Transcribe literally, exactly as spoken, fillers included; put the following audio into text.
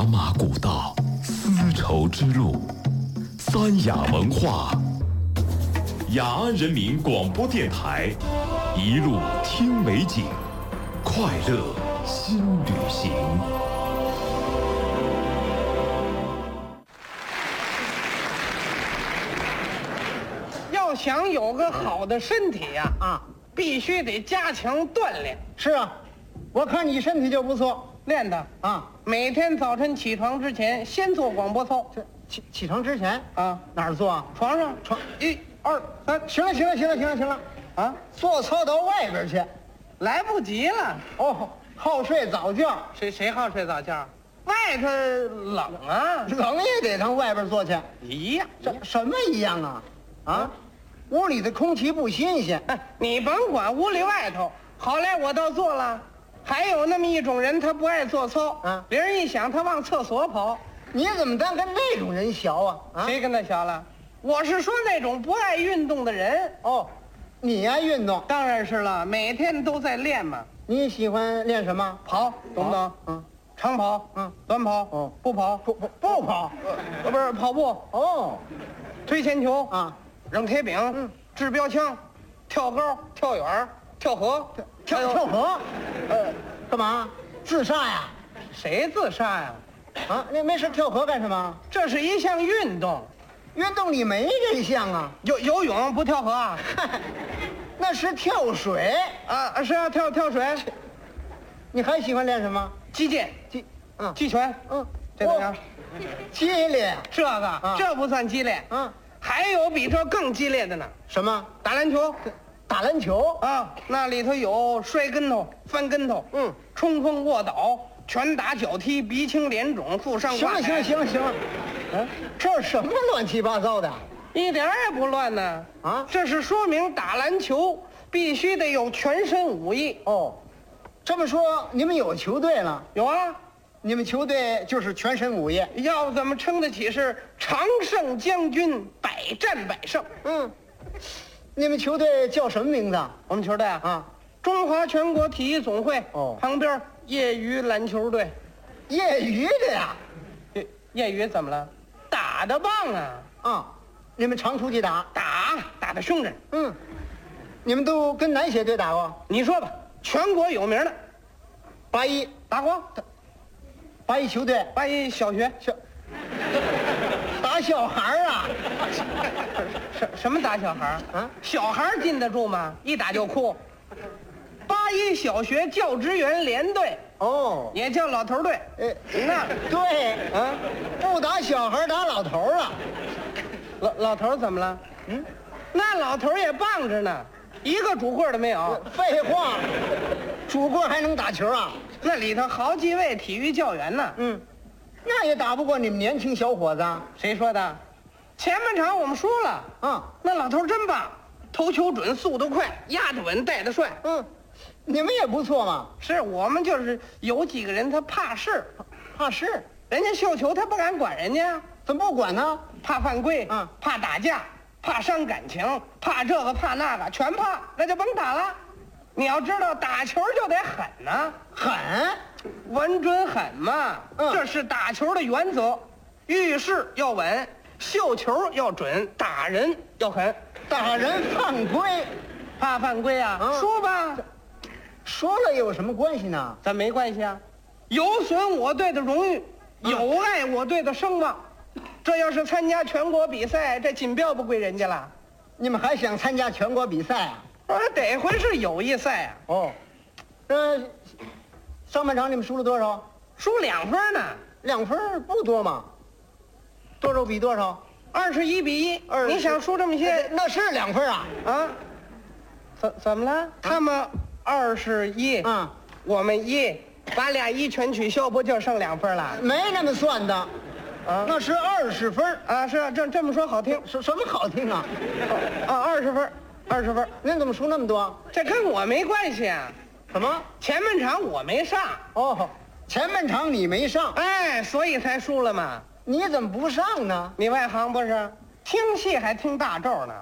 马古道，丝绸之路，三雅文化，雅安人民广播电台，一路听美景，快乐新旅行。 要想有个好的身体呀、啊，啊，必须得加强锻炼。 是啊，我看你身体就不错， 练的啊， 每天早晨起床之前先做广播操。 这起起床之前啊， 哪儿做啊？ 床上， 床一二三， 行了行了行了行了行了，啊，做操到外边去， 来不及了。 哦，好睡早觉。 谁谁好睡早觉？外头冷啊， 冷也得上外边做去。 一样。 这什么一样啊？啊，屋里的空气不新鲜。 哎，你甭管屋里外头，好赖我倒做了。还有那么一种人，他不爱做操， 啊， 别人一想他往厕所跑。 你怎么单跟那种人学啊？啊， 谁跟他学了？我是说那种不爱运动的人。 哦，你爱运动？ 当然是了，每天都在练嘛。 你喜欢练什么？ 跑，懂不懂？ 嗯， 长跑， 嗯， 短跑， 哦， 不跑， 不不不跑， 呃，不是跑步， 哦， 推铅球啊， 扔铁饼， 嗯， 掷标枪，跳高，跳远，跳河， 跳还有跳河，呃，干嘛？自杀呀？ 谁自杀呀？ 啊，那没事跳河干什么？ 这是一项运动， 运动里没这项啊。 游游泳不跳河啊？ 那是跳水啊，是啊，跳跳水。 你还喜欢练什么？ 击剑， 击，嗯， 击拳， 嗯， 这怎么样？ 激烈。 这个、啊、这不算激烈， 嗯， 还有比这更激烈的呢。 什么？ 打篮球。 打篮球啊，那里头有摔跟头、翻跟头， 嗯， 冲锋卧倒、拳打脚踢、鼻青脸肿、负伤挂行了行了行了行了，嗯，这是什么乱七八糟的？ 一点也不乱呢。 啊， 这是说明打篮球必须得有全身武艺。 哦，这么说你们有球队了？ 有啊， 你们球队就是全身武艺， 要怎么称得起是常胜将军，百战百胜？ 嗯。你们球队叫什么名字？ 我们球队啊， 啊， 中华全国体育总会。 哦， 旁边业余篮球队。 业余的呀？ 业业余怎么了？打得棒啊！ 啊，你们常出去打？ 打打得凶着。 嗯，你们都跟哪些队打过？ 你说吧，全国有名的， 八一打过， 八一球队， 八一小学小打小孩啊？ 什什么打小孩啊？ 小孩禁得住吗？一打就哭。八一小学教职员联队， 哦， 也叫老头队。 哎， 那对， 啊， 不打小孩打老头啊？ 老老头怎么了？ 嗯， 那老头也棒着呢，一个主棍都没有。 废话，主棍还能打球啊？ 那里头好几位体育教员呢。 嗯，那也打不过你们年轻小伙子。 谁说的？前半场我们输了。 啊， 那老头真棒，投球准，速度快，压得稳，带得帅。 嗯，你们也不错嘛。 是我们就是有几个人他怕事， 怕事， 人家绣球他不敢管人家， 怎么不管呢？ 怕犯规， 嗯， 怕打架，怕伤感情，怕这个怕那个，全怕，那就甭打了。你要知道，打球就得狠呐、 狠， 稳准狠嘛， 嗯， 这是打球的原则。遇事要稳，绣球要准，打人要狠。 打人犯规， 怕犯规啊？ 嗯说吧， 说了有什么关系呢？ 咱没关系啊，有损我队的荣誉，有碍我队的声望。这要是参加全国比赛，这锦标不归人家了。 你们还想参加全国比赛啊？ 我说得回是友谊赛啊， 哦，这上半场你们输了多少？ 输两分呢， 两分不多嘛？多少比多少？ 二十一比一。 二十你想输这么些那是两分啊？ 啊？怎怎么了？他们二十一， 嗯， 我们一，把俩一全取消，不就剩两分了？ 没那么算的， 啊， 那是二十分。 啊，是啊，这这么说好听什什么好听啊？ 啊，二十分，二十分， 您怎么输那么多？ 这跟我没关系啊。 什么？ 前半场我没上， 哦，前半场你没上， 哎，所以才输了嘛。 你怎么不上呢？ 你外行不是？听戏还听大咒呢。